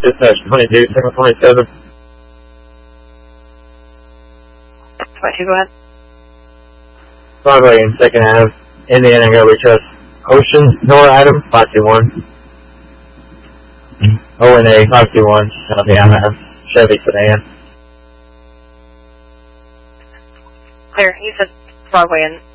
dispatch 22, signal 27. 22, go ahead. Broadway and 2nd Ave, Indiana, go reach us. Ocean, Nora Adam, 521. ONA, 521, Chevy sedan. Clear, you said Broadway and